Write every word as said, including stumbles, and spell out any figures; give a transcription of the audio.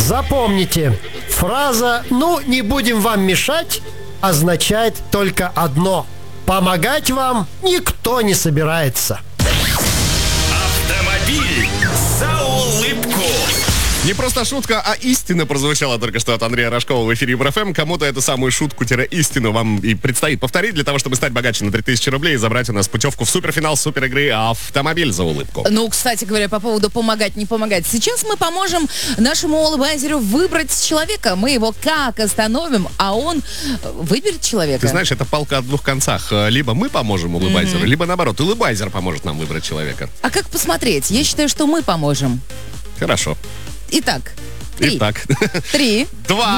Запомните, фраза «ну, не будем вам мешать» означает только одно. Помогать вам никто не собирается. Автомобиль за улыбку. Не просто шутка, а истина прозвучала только что от Андрея Рожкова в эфире БРФМ. Кому-то эту самую шутку-истину вам и предстоит повторить для того, чтобы стать богаче на три тысячи рублей и забрать у нас путевку в суперфинал суперигры «Автомобиль за улыбку». Ну, кстати говоря, по поводу помогать, не помогать. Сейчас мы поможем нашему улыбайзеру выбрать человека. Мы его как остановим, а он выберет человека. Ты знаешь, это палка о двух концах. Либо мы поможем улыбайзеру, mm-hmm. либо наоборот, улыбайзер поможет нам выбрать человека. А как посмотреть? Я считаю, что мы поможем. Хорошо. Итак, три. Итак. Три. Два.